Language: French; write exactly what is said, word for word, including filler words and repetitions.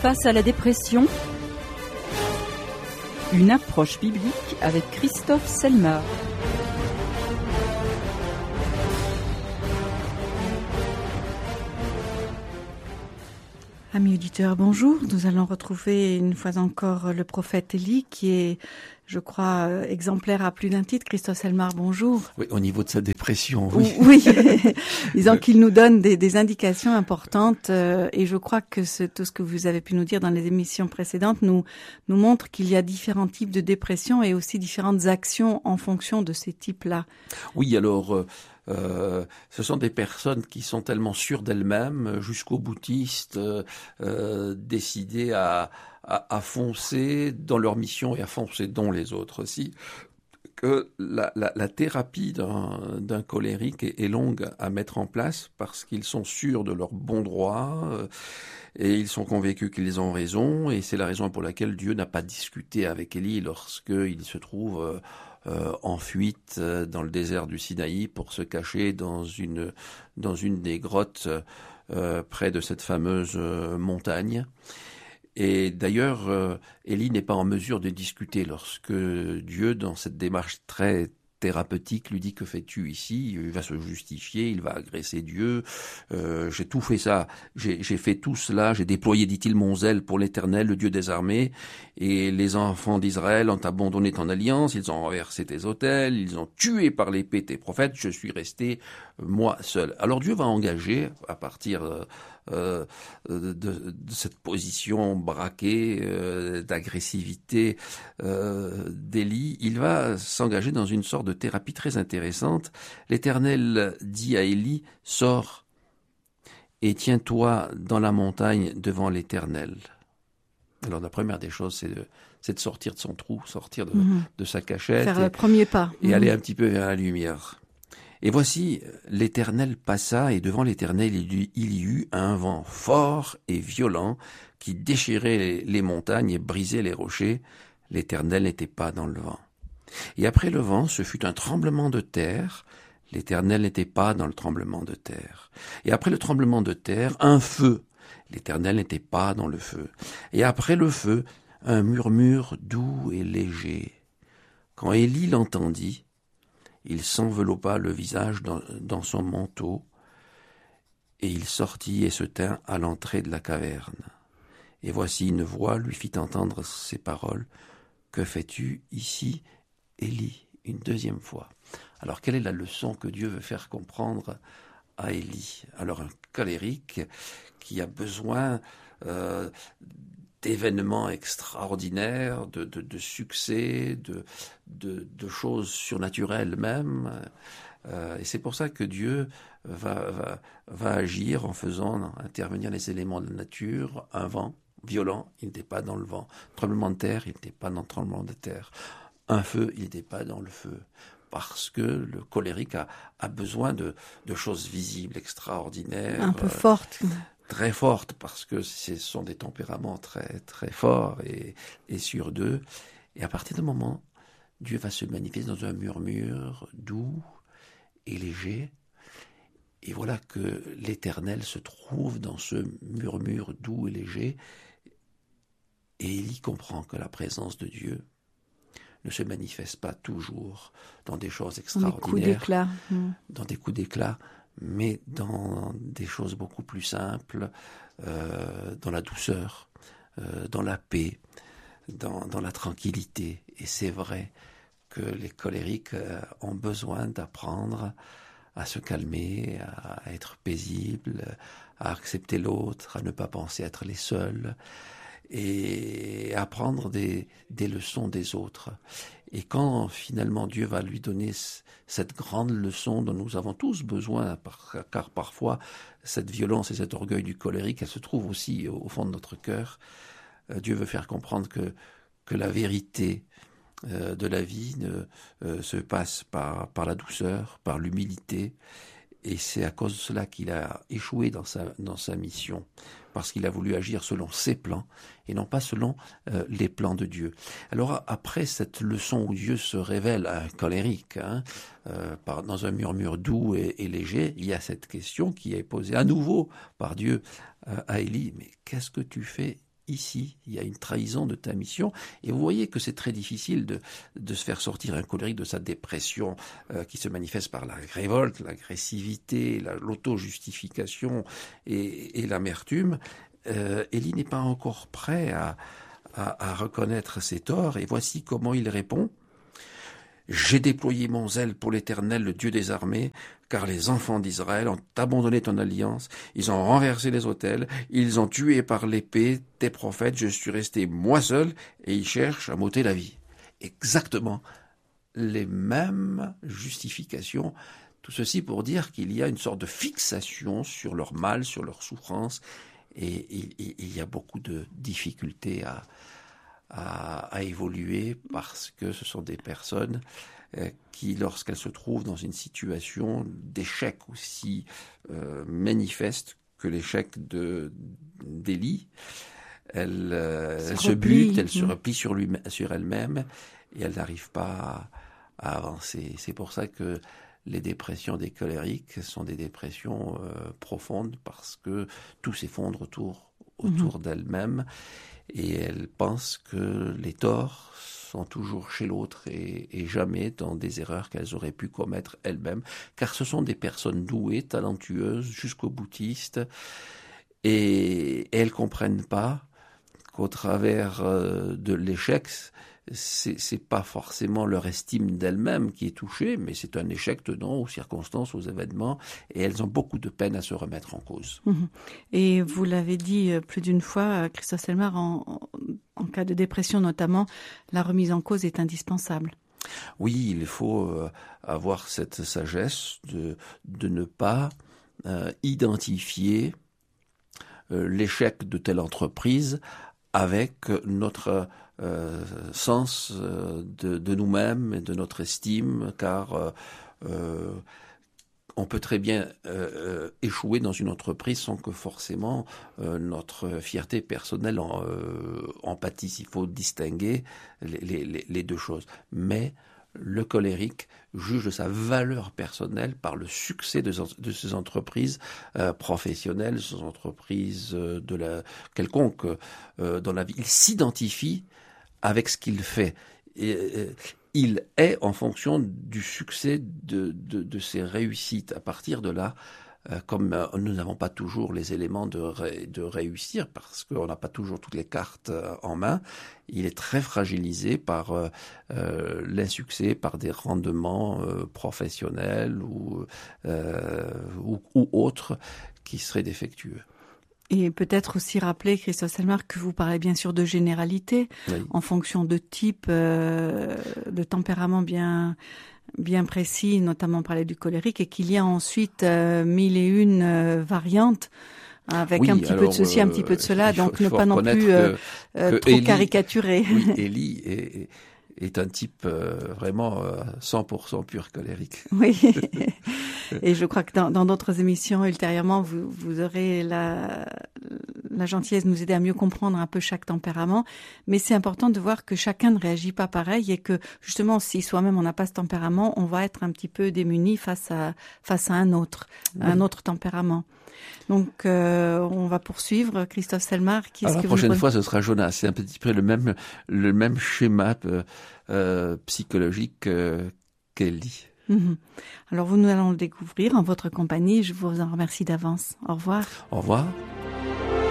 face à la dépression, une approche biblique avec Christophe Selmar. Amis auditeurs, bonjour. Nous allons retrouver une fois encore le prophète Élie qui est, je crois, exemplaire à plus d'un titre. Christophe Selmar, bonjour. Oui, au niveau de sa dépression, oui. Oui, disons qu'il nous donne des, des indications importantes euh, et je crois que ce, tout ce que vous avez pu nous dire dans les émissions précédentes nous, nous montre qu'il y a différents types de dépression et aussi différentes actions en fonction de ces types-là. Oui, alors... Euh... Euh, ce sont des personnes qui sont tellement sûres d'elles-mêmes, jusqu'aux boutistes, euh, euh, décidées à, à, à foncer dans leur mission et à foncer dans les autres aussi, que la, la, la thérapie d'un, d'un colérique est, est longue à mettre en place parce qu'ils sont sûrs de leur bon droit euh, et ils sont convaincus qu'ils ont raison, et c'est la raison pour laquelle Dieu n'a pas discuté avec Élie lorsqu'il se trouve... Euh, Euh, en fuite euh, dans le désert du Sinaï pour se cacher dans une, dans une des grottes euh, près de cette fameuse euh, montagne. Et d'ailleurs, euh, Élie n'est pas en mesure de discuter lorsque Dieu, dans cette démarche très thérapeutique, lui dit: que fais-tu ici? Il va se justifier, il va agresser Dieu. Euh, j'ai tout fait ça, j'ai, j'ai fait tout cela, j'ai déployé, dit-il, mon zèle pour l'Éternel, le Dieu des armées, et les enfants d'Israël ont abandonné ton alliance, ils ont renversé tes autels, ils ont tué par l'épée tes prophètes, je suis resté moi seul. Alors Dieu va engager, à partir euh, euh, de, de cette position braquée, euh, d'agressivité euh, d'Élie, il va s'engager dans une sorte de thérapie très intéressante. L'Éternel dit à Élie: sors et tiens-toi dans la montagne devant l'Éternel. Alors la première des choses, c'est de, c'est de sortir de son trou, sortir de, mmh. de sa cachette. Faire et, le premier pas. Et mmh. aller un petit peu vers la lumière. Et voici, l'Éternel passa, et devant l'Éternel, il y eut un vent fort et violent qui déchirait les, les montagnes et brisait les rochers. L'Éternel n'était pas dans le vent. Et après le vent, ce fut un tremblement de terre. L'Éternel n'était pas dans le tremblement de terre. Et après le tremblement de terre, un feu. L'Éternel n'était pas dans le feu. Et après le feu, un murmure doux et léger. Quand Élie l'entendit, il s'enveloppa le visage dans, dans son manteau, et il sortit et se tint à l'entrée de la caverne. Et voici une voix lui fit entendre ces paroles: que fais-tu ici, Élie? Une deuxième fois. Alors, quelle est la leçon que Dieu veut faire comprendre à Élie? Alors, un colérique qui a besoin euh, d'événements extraordinaires, de, de, de succès, de, de, de choses surnaturelles même. Euh, et c'est pour ça que Dieu va, va, va agir en faisant intervenir les éléments de la nature. Un vent violent, il n'était pas dans le vent. Tremblement de terre, il n'était pas dans le tremblement de terre. Un feu, il n'était pas dans le feu. Parce que le colérique a, a besoin de, de choses visibles, extraordinaires. Un peu fortes. Euh, très fortes, parce que ce sont des tempéraments très, très forts et, et sûrs d'eux. Et à partir d'un moment, Dieu va se manifester dans un murmure doux et léger. Et voilà que l'Éternel se trouve dans ce murmure doux et léger. Et Élie comprend que la présence de Dieu ne se manifeste pas toujours dans des choses extraordinaires, dans des coups d'éclat, mmh. dans des coups d'éclat, mais dans des choses beaucoup plus simples, euh, dans la douceur, euh, dans la paix, dans, dans la tranquillité. Et c'est vrai que les colériques euh, ont besoin d'apprendre à se calmer, à être paisibles, à accepter l'autre, à ne pas penser être les seuls, et apprendre des, des leçons des autres. Et quand finalement Dieu va lui donner cette grande leçon dont nous avons tous besoin, car parfois cette violence et cet orgueil du colérique, elle se trouve aussi au fond de notre cœur, Dieu veut faire comprendre que, que la vérité euh, de la vie ne, euh, se passe par, par la douceur, par l'humilité. Et c'est à cause de cela qu'il a échoué dans sa, dans sa mission, parce qu'il a voulu agir selon ses plans et non pas selon euh, les plans de Dieu. Alors après cette leçon où Dieu se révèle à un colérique, hein, euh, par, dans un murmure doux et, et léger, il y a cette question qui est posée à nouveau par Dieu euh, à Élie: mais qu'est-ce que tu fais ici, il y a une trahison de ta mission. Et vous voyez que c'est très difficile de, de se faire sortir un colérique de sa dépression euh, qui se manifeste par la révolte, l'agressivité, la, l'auto-justification et, et l'amertume. Euh, Élie n'est pas encore prêt à, à, à reconnaître ses torts, et voici comment il répond. « J'ai déployé mon zèle pour l'Éternel, le Dieu des armées, car les enfants d'Israël ont abandonné ton alliance, ils ont renversé les autels, ils ont tué par l'épée tes prophètes, je suis resté moi seul, et ils cherchent à m'ôter la vie. » Exactement les mêmes justifications, tout ceci pour dire qu'il y a une sorte de fixation sur leur mal, sur leur souffrance, et il y a beaucoup de difficultés à À, à évoluer parce que ce sont des personnes euh, qui, lorsqu'elles se trouvent dans une situation d'échec aussi euh, manifeste que l'échec de d'Élie, elles, euh, elles se butent, elles se replient sur, lui, sur elles-mêmes et elles n'arrivent pas à, à avancer. C'est pour ça que les dépressions des colériques sont des dépressions euh, profondes parce que tout s'effondre autour, autour mmh. d'elles-mêmes. Et elles pensent que les torts sont toujours chez l'autre et, et jamais dans des erreurs qu'elles auraient pu commettre elles-mêmes, car ce sont des personnes douées, talentueuses, jusqu'au boutiste, et, et elles comprennent pas qu'au travers euh, de l'échec, c'est, c'est pas forcément leur estime d'elles-mêmes qui est touchée, mais c'est un échec tenant aux circonstances, aux événements, et elles ont beaucoup de peine à se remettre en cause. Et vous l'avez dit plus d'une fois, Christophe Selmar, en, en cas de dépression notamment, la remise en cause est indispensable. Oui, il faut euh, avoir cette sagesse de, de ne pas euh, identifier euh, l'échec de telle entreprise avec notre euh, sens de, de nous-mêmes et de notre estime, car euh, euh, on peut très bien euh, échouer dans une entreprise sans que forcément euh, notre fierté personnelle en, euh, en pâtisse. Il faut distinguer les, les, les deux choses. Mais le colérique juge sa valeur personnelle par le succès de, de ses entreprises euh, professionnelles, ses entreprises euh, de la quelconque euh, dans la vie. Il s'identifie avec ce qu'il fait. Et, et, il est en fonction du succès de, de, de ses réussites. À partir de là, euh, comme euh, nous n'avons pas toujours les éléments de, ré, de réussir, parce qu'on n'a pas toujours toutes les cartes euh, en main, il est très fragilisé par euh, euh, l'insuccès, par des rendements euh, professionnels ou, euh, ou, ou autres qui seraient défectueux. Et peut-être aussi rappeler, Christophe Selmar, que vous parlez bien sûr de généralité, oui. en fonction de type, euh, de tempérament bien bien précis, notamment parler du colérique, et qu'il y a ensuite euh, mille et une euh, variantes, avec oui, un petit alors, peu de ceci, euh, un petit peu de cela, faut, donc ne pas non plus euh, que, que trop Élie, caricaturer. Oui, Élie est, est un type euh, vraiment euh, cent pour cent pur colérique. Oui, et je crois que dans, dans d'autres émissions ultérieurement, vous, vous aurez la, la gentillesse de nous aider à mieux comprendre un peu chaque tempérament, mais c'est important de voir que chacun ne réagit pas pareil et que justement, si soi-même on n'a pas ce tempérament, on va être un petit peu démuni face à, face à un autre, oui. un autre tempérament. Donc, euh, on va poursuivre. Christophe Selmar, qui est-ce Alors, que la prochaine vous... fois, ce sera Jonas. C'est un petit peu le même, le même schéma euh, euh, psychologique euh, qu'Élie. Mmh. Alors, vous, nous allons le découvrir en votre compagnie. Je vous en remercie d'avance. Au revoir. Au revoir.